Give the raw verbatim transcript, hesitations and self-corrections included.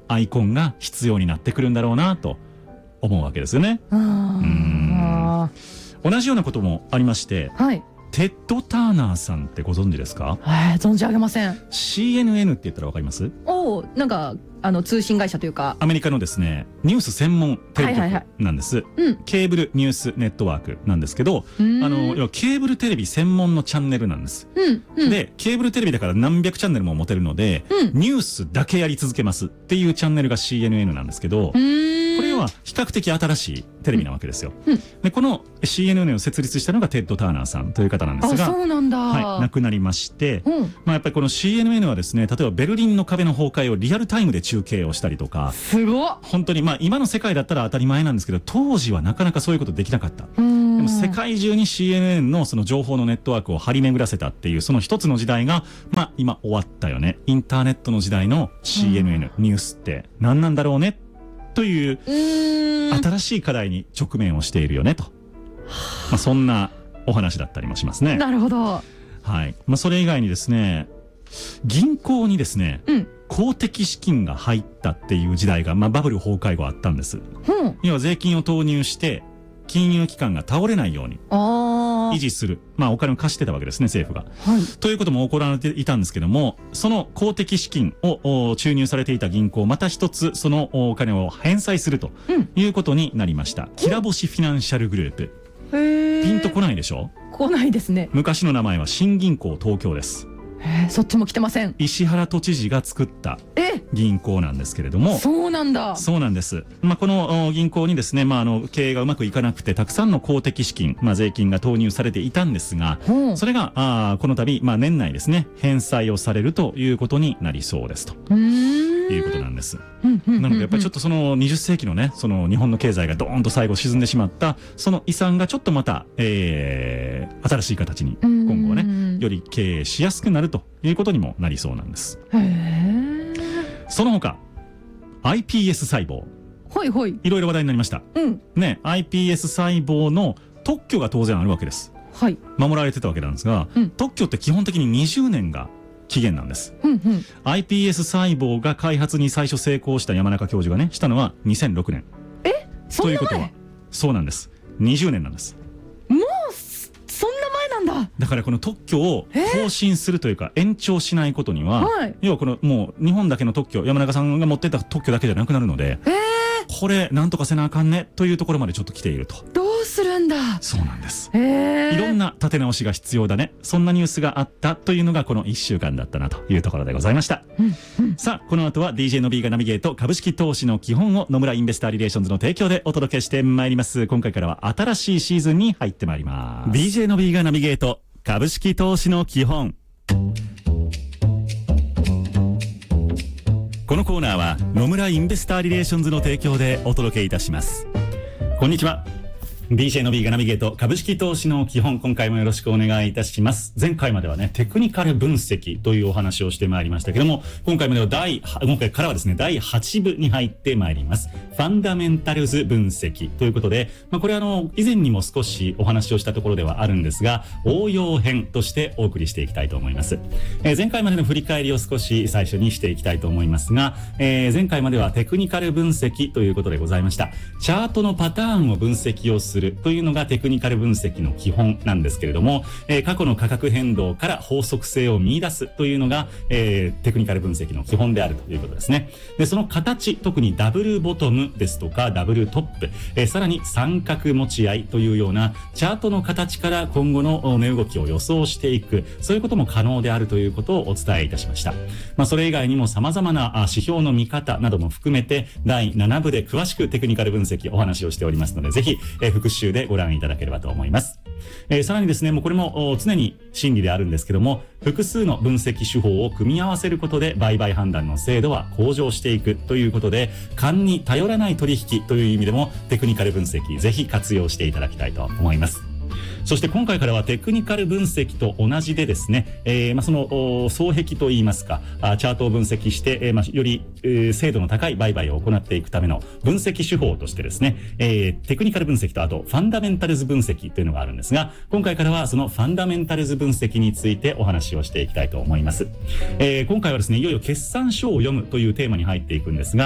アイコンが必要になってくるんだろうなと思うわけですよね。 うーん同じようなこともありまして、 はい、 テッド・ターナーさんってご存知ですか？ えー、存じ上げません。 シーエヌエヌ って言ったらわかります？ おお、なんかあの通信会社というかアメリカのですねニュース専門テレビ局なんです、 うん、 ケーブルニュースネットワークなんですけど、あの要はケーブルテレビ専門のチャンネルなんです、 うんうん、 でケーブルテレビだから何百チャンネルも持てるので、うん、ニュースだけやり続けますっていうチャンネルが シーエヌエヌ なんですけど、これは比較的新しいテレビなわけですよ、うん、でこの シーエヌエヌ を設立したのがテッド・ターナーさんという方なんですが、 あ、そうなんだ、 はい、亡くなりまして、 うん、 まあ、やっぱりこの シーエヌエヌ はですね、例えばベルリンの壁の崩壊をリアルタイムで中継をしたりとか、 すごっ、 本当にまあ今の世界だったら当たり前なんですけど、当時はなかなかそういうことできなかった。でも世界中に シーエヌエヌ のその情報のネットワークを張り巡らせたっていうその一つの時代が、まあ今終わったよね。インターネットの時代の シーエヌエヌ ニュースって何なんだろうねという新しい課題に直面をしているよねと、まあ、そんなお話だったりもしますね。 なるほど。はい、 まあ、それ以外にですね、銀行にですね、うん、公的資金が入ったっていう時代が、まあ、バブル崩壊後あったんです、うん、要は税金を投入して金融機関が倒れないように維持する、まあ、お金を貸してたわけですね、政府が、はい、ということも行われていたんですけども、その公的資金を注入されていた銀行、また一つそのお金を返済するということになりました、うん、きらぼしフィナンシャルグループ。へー、ピンとこないでしょ？ 来ないですね。 昔の名前は新銀行東京です。 へー、そっちも来てません。 石原都知事が作った銀行なんですけれども、 そうなんだ。 そうなんです、まあ、この銀行にですね、まあ、あの経営がうまくいかなくてたくさんの公的資金、まあ、税金が投入されていたんですが、うん、それがあこの度、まあ、年内ですね返済をされるということになりそうですということなんです。なのでやっぱりちょっとそのにじゅっせいきのね、その日本の経済がドーンと最後沈んでしまったその遺産がちょっとまた、えー、新しい形に今後はねより経営しやすくなるということにもなりそうなんです。へー、その他 アイピーエス 細胞、 ほいほい、 いろいろ話題になりました、うんね、アイピーエス 細胞の特許が当然あるわけです、はい、守られてたわけなんですが、うん、特許って基本的ににじゅうねんが期限なんです、うんうん、アイピーエス 細胞が開発に最初成功した山中教授がねしたのはにせんろくねん。 え、そんな前？ ということはそうなんです、にじゅうねんなんです。 もうそんな前なんだ。 だからこの特許を更新するというか延長しないことには、はい、要はこのもう日本だけの特許、山中さんが持ってた特許だけじゃなくなるので、これなんとかせなあかんねというところまでちょっと来ていると。 どうするんだ。 そうなんです。いろんな立て直しが必要だね、そんなニュースがあったというのがこのいっしゅうかんだったなというところでございました、うんうん、さあこの後は ディージェー の B がナビゲート株式投資の基本を野村インベスターリレーションズの提供でお届けしてまいります。今回からは新しいシーズンに入ってまいります。 ディージェー の B がナビゲート株式投資の基本。このコーナーは野村インベスターリレーションズの提供でお届けいたします。こんにちは、 ディージェー の B がナビゲート株式投資の基本、今回もよろしくお願いいたします。前回まではねテクニカル分析というお話をしてまいりましたけども、今回までは第今回からはですねだいはちぶに入ってまいります。ファンダメンタルズ分析ということで、まあ、これあの以前にも少しお話をしたところではあるんですが、応用編としてお送りしていきたいと思います。えー、前回までの振り返りを少し最初にしていきたいと思いますが、えー、前回まではテクニカル分析ということでございました。チャートのパターンを分析をするというのがテクニカル分析の基本なんですけれども、えー、過去の価格変動から法則性を見出すというのが、えー、テクニカル分析の基本であるということですね。でその形、特にダブルボトムですとかダブルトップ、えー、さらに三角持ち合いというようなチャートの形から今後の値動きを予想していく、そういうことも可能であるということをお伝えいたしました。まあ、それ以外にも様々な指標の見方なども含めてだいななぶで詳しくテクニカル分析お話をしておりますので、ぜひ、えー、復習でご覧いただければと思います。えー、さらにですね、もうこれも常に真理であるんですけども、複数の分析手法を組み合わせることで売買判断の精度は向上していくということで、勘に頼らない取引という意味でもテクニカル分析ぜひ活用していただきたいと思います。そして今回からはテクニカル分析と同じでですね、えー、まあその双璧といいますか、チャートを分析して、えー、まあより、えー、精度の高い売買を行っていくための分析手法としてですね、えー、テクニカル分析とあとファンダメンタルズ分析というのがあるんですが、今回からはそのファンダメンタルズ分析についてお話をしていきたいと思います。えー、今回はですね、いよいよ決算書を読むというテーマに入っていくんですが、